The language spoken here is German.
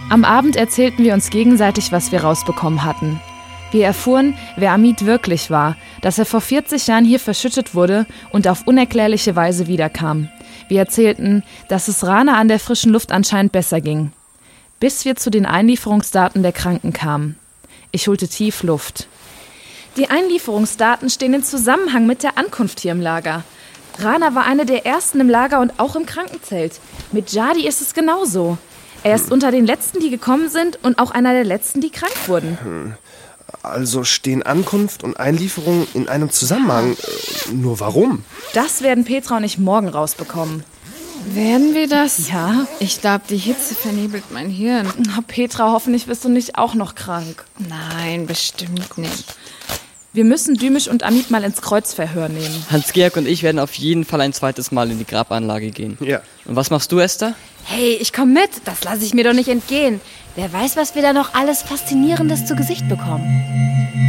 Am Abend erzählten wir uns gegenseitig, was wir rausbekommen hatten. Wir erfuhren, wer Amit wirklich war, dass er vor 40 Jahren hier verschüttet wurde und auf unerklärliche Weise wiederkam. Wir erzählten, dass es Rana an der frischen Luft anscheinend besser ging. Bis wir zu den Einlieferungsdaten der Kranken kamen. Ich holte tief Luft. Die Einlieferungsdaten stehen in Zusammenhang mit der Ankunft hier im Lager. Rana war eine der ersten im Lager und auch im Krankenzelt. Mit Jadi ist es genauso. Er ist unter den Letzten, die gekommen sind und auch einer der Letzten, die krank wurden. Also stehen Ankunft und Einlieferung in einem Zusammenhang. Nur warum? Das werden Petra und ich morgen rausbekommen. Werden wir das? Ja. Ich glaube, die Hitze vernebelt mein Hirn. Oh, Petra, hoffentlich bist du nicht auch noch krank. Nein, bestimmt nicht. Wir müssen Dümisch und Amit mal ins Kreuzverhör nehmen. Hans-Georg und ich werden auf jeden Fall ein zweites Mal in die Grabanlage gehen. Ja. Und was machst du, Esther? Hey, ich komm mit. Das lasse ich mir doch nicht entgehen. Wer weiß, was wir da noch alles Faszinierendes zu Gesicht bekommen.